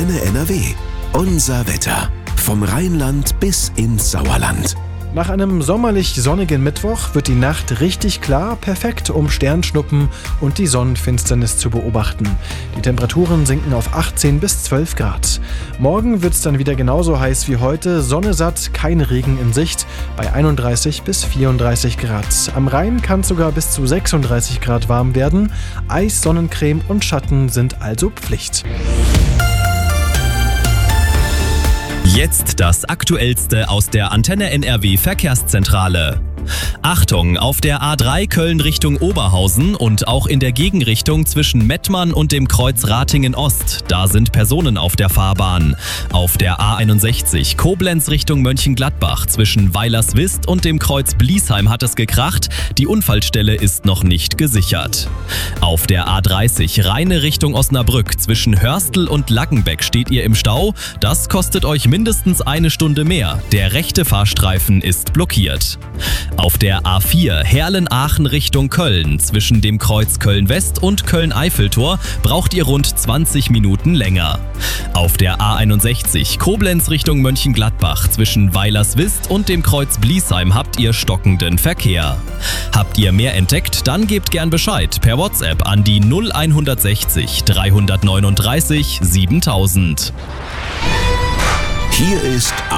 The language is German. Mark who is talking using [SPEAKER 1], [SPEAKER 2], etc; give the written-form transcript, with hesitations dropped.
[SPEAKER 1] Antenne NRW. Unser Wetter. Vom Rheinland bis ins Sauerland.
[SPEAKER 2] Nach einem sommerlich sonnigen Mittwoch wird die Nacht richtig klar, perfekt um Sternschnuppen und die Sonnenfinsternis zu beobachten. Die Temperaturen sinken auf 18 bis 12 Grad. Morgen wird es dann wieder genauso heiß wie heute, Sonne satt, kein Regen in Sicht, bei 31 bis 34 Grad. Am Rhein kann es sogar bis zu 36 Grad warm werden. Eis, Sonnencreme und Schatten sind also Pflicht.
[SPEAKER 3] Jetzt das Aktuellste aus der Antenne NRW Verkehrszentrale. Achtung, auf der A3 Köln Richtung Oberhausen und auch in der Gegenrichtung zwischen Mettmann und dem Kreuz Ratingen Ost, da sind Personen auf der Fahrbahn. Auf der A61 Koblenz Richtung Mönchengladbach zwischen Weilerswist und dem Kreuz Bliesheim hat es gekracht, die Unfallstelle ist noch nicht gesichert. Auf der A30 Rheine Richtung Osnabrück zwischen Hörstel und Lackenbeck steht ihr im Stau, das kostet euch mindestens eine Stunde mehr, der rechte Fahrstreifen ist blockiert. Auf der A4 Herlen-Aachen Richtung Köln zwischen dem Kreuz Köln-West und Köln-Eiffeltor braucht ihr rund 20 Minuten länger. Auf der A61 Koblenz Richtung Mönchengladbach zwischen Weilerswist und dem Kreuz Bliesheim habt ihr stockenden Verkehr. Habt ihr mehr entdeckt, dann gebt gern Bescheid per WhatsApp an die 0160 339 7000.
[SPEAKER 1] Hier ist